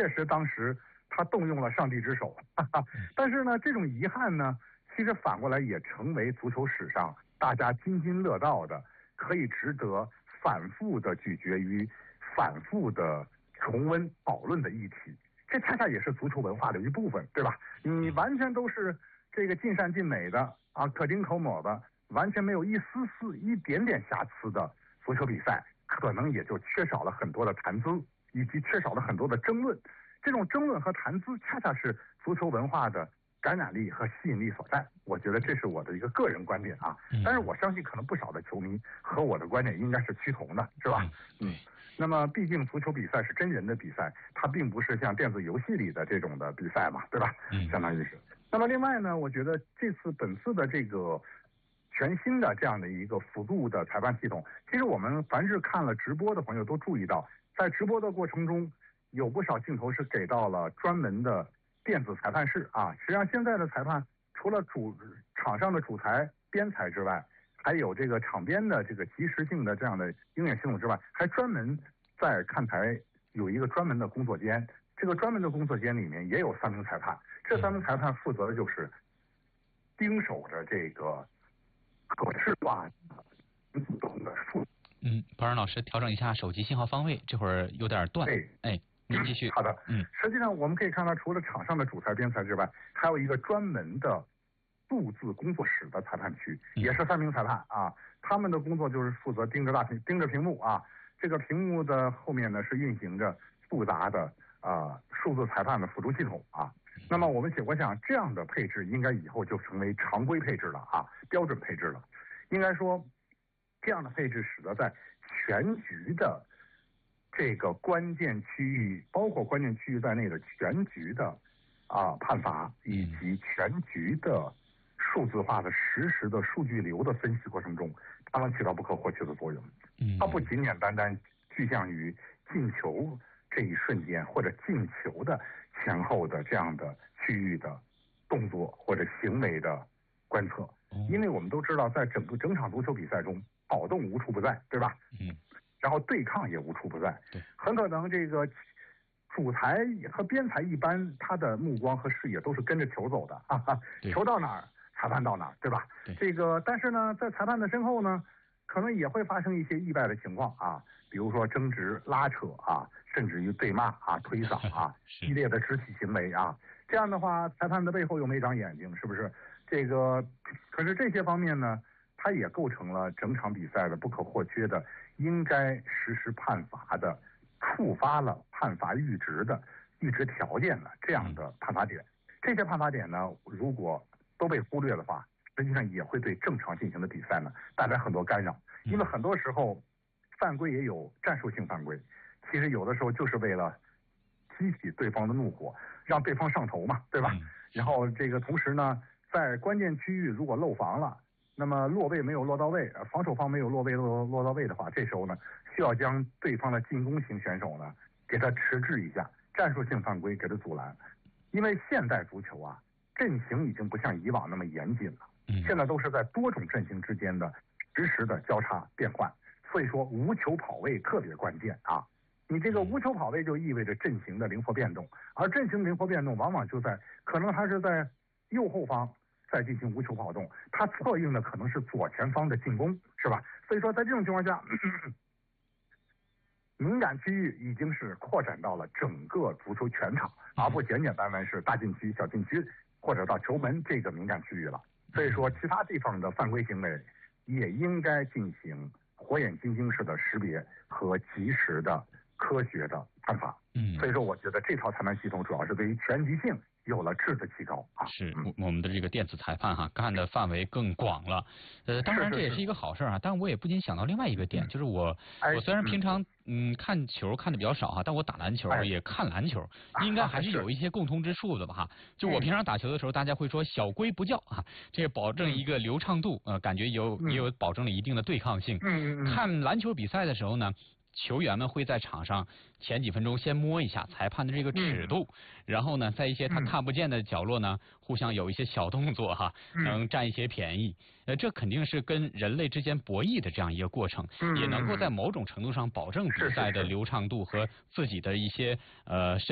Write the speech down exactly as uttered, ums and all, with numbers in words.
确实当时他动用了上帝之手，哈哈。但是呢，这种遗憾呢，其实反过来也成为足球史上大家津津乐道的，可以值得反复的咀嚼与反复的重温讨论的议题。这恰恰也是足球文化的一部分，对吧？你完全都是这个尽善尽美的啊，可丁可卯的，完全没有一丝丝一点点瑕疵的足球比赛，可能也就缺少了很多的谈资，以及缺少了很多的争论。这种争论和谈资，恰恰是足球文化的感染力和吸引力所在。我觉得这是我的一个个人观点啊，但是我相信可能不少的球迷和我的观点应该是趋同的，是吧？嗯。那么，毕竟足球比赛是真人的比赛，它并不是像电子游戏里的这种的比赛嘛，对吧？嗯，相当于是。那么，另外呢，我觉得这次本次的这个全新的这样的一个辅助的裁判系统，其实我们凡是看了直播的朋友都注意到，在直播的过程中，有不少镜头是给到了专门的电子裁判室啊。实际上，现在的裁判除了主场上的主裁、边裁之外，还有这个场边的这个即时性的这样的鹰眼系统之外，还专门在看台有一个专门的工作间。这个专门的工作间里面也有三名裁判，这三名裁判负责的就是盯守着这个可视化自动的数。 嗯，保仁老师调整一下手机信号方位，这会儿有点断。 对， 哎，您继续。 好的， 嗯， 实际上我们可以看到，除了场上的主裁、边裁之外，还有一个专门的数字工作室的裁判区，也是三名裁判啊，他们的工作就是负责盯着大屏盯着屏幕啊，这个屏幕的后面呢是运行着复杂的啊数字裁判的辅助系统啊。那么我们我想这样的配置应该以后就成为常规配置了啊，标准配置了。应该说，这样的配置使得在全局的这个关键区域，包括关键区域在内的全局的啊判罚以及全局的数字化的实时的数据流的分析过程中，它能起到不可或缺的作用。它不仅简单单具象于进球这一瞬间或者进球的前后的这样的区域的动作或者行为的观测，因为我们都知道，在整个整场足球比赛中，跑动无处不在，对吧？嗯。然后对抗也无处不在，对，很可能这个主裁和边裁一般，他的目光和视野都是跟着球走的，哈哈，球到哪儿，裁判到哪儿，对吧？对，这个但是呢，在裁判的身后呢，可能也会发生一些意外的情况啊，比如说争执、拉扯啊，甚至于对骂啊、推搡啊，激烈的肢体行为啊，这样的话，裁判的背后又没长眼睛，是不是？这个，可是这些方面呢，它也构成了整场比赛的不可或缺的。应该实施判罚的，触发了判罚阈值的阈值条件的这样的判罚点，这些判罚点呢，如果都被忽略的话，实际上也会对正常进行的比赛呢带来很多干扰。因为很多时候犯规也有战术性犯规，其实有的时候就是为了激起对方的怒火，让对方上头嘛，对吧？然后这个同时呢，在关键区域如果漏防了。那么落位没有落到位，防守方没有落位落落到位的话，这时候呢，需要将对方的进攻型选手呢，给他迟滞一下，战术性犯规给他阻拦。因为现代足球啊，阵型已经不像以往那么严谨了，现在都是在多种阵型之间的实时的交叉变换，所以说无球跑位特别关键啊。你这个无球跑位就意味着阵型的灵活变动，而阵型灵活变动往往就在可能它是在右后方。再进行无球跑动，它策应的可能是左前方的进攻，是吧？所以说，在这种情况下，咳咳敏感区域已经是扩展到了整个足球全场，而不简简单单是大禁区、小禁区或者到球门这个敏感区域了。所以说，其他地方的犯规行为也应该进行火眼金睛式的识别和及时的科学的判罚。嗯，所以说，我觉得这套裁判系统主要是对于全局性。有了质的提高啊， 是我们的这个电子裁判哈，干的范围更广了。呃，当然这也是一个好事啊，但我也不禁想到另外一个点，就是我我虽然平常嗯看球看的比较少哈，但我打篮球也看篮球，应该还是有一些共通之处的吧哈。就我平常打球的时候，大家会说小规不教啊，这保证一个流畅度，呃，感觉有也有保证了一定的对抗性。看篮球比赛的时候呢。球员们会在场上前几分钟先摸一下裁判的这个尺度，嗯、然后呢，在一些他看不见的角落呢，嗯、互相有一些小动作哈，嗯、能占一些便宜。呃，这肯定是跟人类之间博弈的这样一个过程，嗯、也能够在某种程度上保证比赛的流畅度和自己的一些呃。